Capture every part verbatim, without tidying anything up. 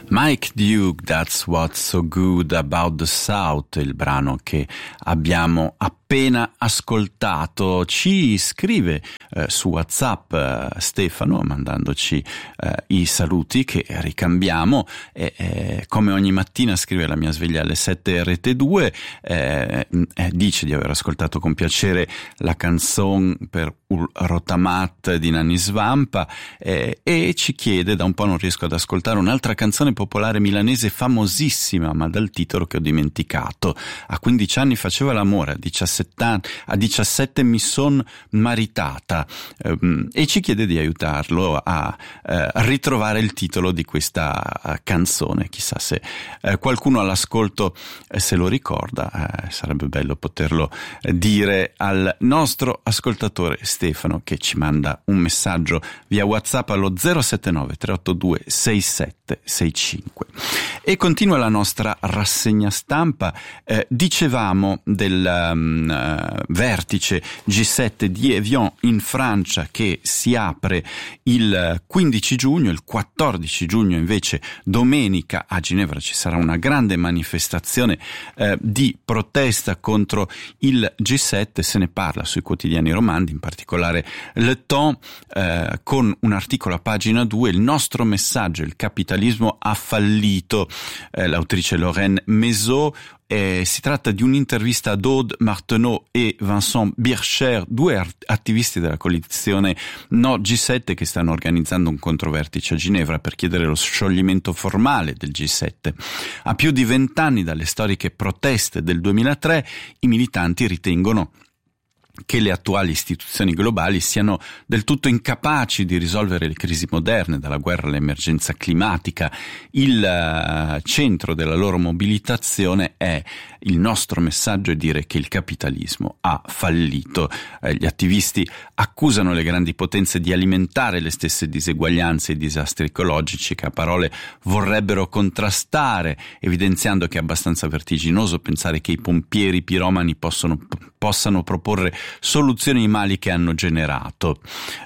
Mike Duke, That's What's So Good About the South, il brano che abbiamo appena ascoltato. Ci scrive eh, su WhatsApp eh, Stefano, mandandoci eh, i saluti che ricambiamo, e eh, come ogni mattina scrive la mia sveglia alle sette R T due, eh, eh, dice di aver ascoltato con piacere la canzone per Ul Rotamat di Nanni Svampa, eh, e ci chiede: da un po' non riesco ad ascoltare un'altra canzone popolare milanese famosissima, ma dal titolo che ho dimenticato. A quindici anni faceva l'amore, a diciassette anni, a diciassette mi son maritata, ehm, e ci chiede di aiutarlo a eh, ritrovare il titolo di questa uh, canzone. Chissà se eh, qualcuno all'ascolto eh, se lo ricorda, eh, sarebbe bello poterlo eh, dire al nostro ascoltatore Stefano, che ci manda un messaggio via WhatsApp allo zero sette nove tre otto due sei sette sei cinque. E continua la nostra rassegna stampa. Eh, dicevamo del um, uh, vertice G sette di Evian in Francia, che si apre il quindici giugno. Il quattordici giugno invece, domenica, a Ginevra ci sarà una grande manifestazione eh, di protesta contro il G sette. Se ne parla sui quotidiani romandi, in particolare Le Temps, eh, con un articolo a pagina due: il nostro messaggio, il capitalismo ha fallito. Eh, l'autrice Lorraine Maisot. Eh, si tratta di un'intervista ad Aude Martenot e Vincent Bircher, due art- attivisti della coalizione No G sette, che stanno organizzando un controvertice a Ginevra per chiedere lo scioglimento formale del G sette. A più di vent'anni dalle storiche proteste del duemilatré, i militanti ritengono che le attuali istituzioni globali siano del tutto incapaci di risolvere le crisi moderne, dalla guerra all'emergenza climatica. Il uh, centro della loro mobilitazione è: il nostro messaggio è dire che il capitalismo ha fallito. Eh, gli attivisti accusano le grandi potenze di alimentare le stesse diseguaglianze e disastri ecologici che a parole vorrebbero contrastare, evidenziando che è abbastanza vertiginoso pensare che i pompieri piromani possono, possano proporre soluzioni ai mali che hanno generato.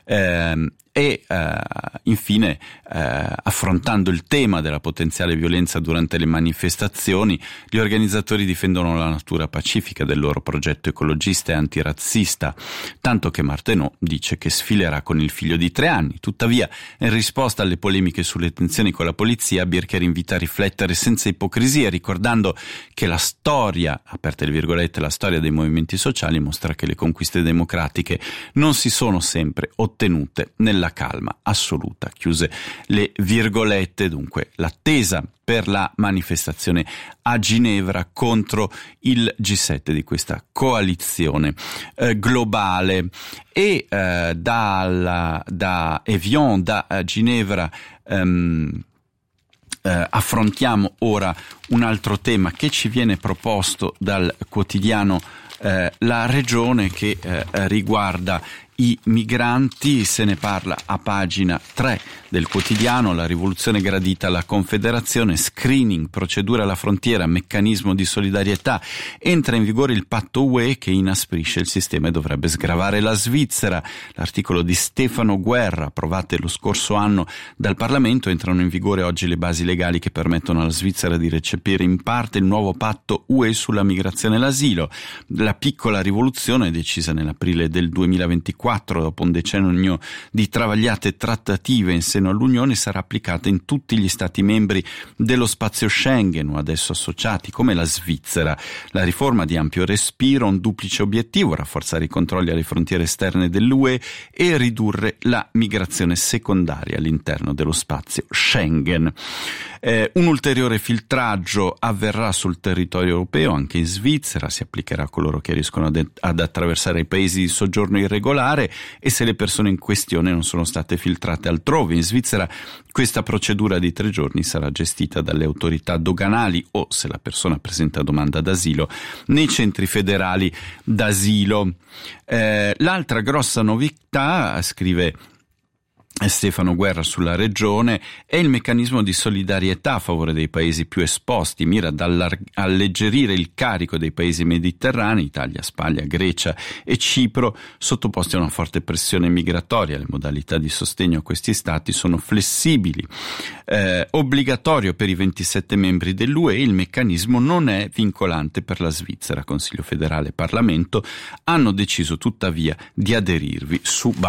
Eh, E eh, infine, eh, affrontando il tema della potenziale violenza durante le manifestazioni, gli organizzatori difendono la natura pacifica del loro progetto ecologista e antirazzista, tanto che Martenot dice che sfilerà con il figlio di tre anni. Tuttavia, in risposta alle polemiche sulle tensioni con la polizia, Bircher invita a riflettere senza ipocrisia, ricordando che la storia, aperte le virgolette, la storia dei movimenti sociali mostra che le conquiste democratiche non si sono sempre ottenute nella calma assoluta, chiuse le virgolette. Dunque, l'attesa per la manifestazione a Ginevra contro il G sette di questa coalizione eh, globale. E eh, dalla, da Evian, da Ginevra, ehm, eh, affrontiamo ora un altro tema che ci viene proposto dal quotidiano eh, La Regione, che eh, riguarda i migranti. Se ne parla a pagina tre del quotidiano. La rivoluzione gradita alla Confederazione, screening, procedura alla frontiera, meccanismo di solidarietà. Entra in vigore il patto U E che inasprisce il sistema e dovrebbe sgravare la Svizzera. L'articolo di Stefano Guerra, approvate lo scorso anno dal Parlamento, entrano in vigore oggi le basi legali che permettono alla Svizzera di recepire in parte il nuovo patto U E sulla migrazione e l'asilo. La piccola rivoluzione, decisa nell'aprile del duemilaventiquattro, dopo un decennio di travagliate trattative in seno all'Unione, sarà applicata in tutti gli Stati membri dello spazio Schengen o adesso associati, come la Svizzera. La riforma di ampio respiro ha un duplice obiettivo: rafforzare i controlli alle frontiere esterne dell'U E e ridurre la migrazione secondaria all'interno dello spazio Schengen. Eh, un ulteriore filtraggio avverrà sul territorio europeo, anche in Svizzera. Si applicherà a coloro che riescono ad, ad attraversare i paesi di soggiorno irregolare, e se le persone in questione non sono state filtrate altrove. In Svizzera questa procedura di tre giorni sarà gestita dalle autorità doganali o, se la persona presenta domanda d'asilo, nei centri federali d'asilo. Eh, l'altra grossa novità, scrive Stefano Guerra sulla regione, è il meccanismo di solidarietà a favore dei paesi più esposti, mira ad alleggerire il carico dei paesi mediterranei, Italia, Spagna, Grecia e Cipro, sottoposti a una forte pressione migratoria. Le modalità di sostegno a questi stati sono flessibili, eh, obbligatorio per i ventisette membri dell'U E, il meccanismo non è vincolante per la Svizzera. Consiglio federale e Parlamento hanno deciso tuttavia di aderirvi su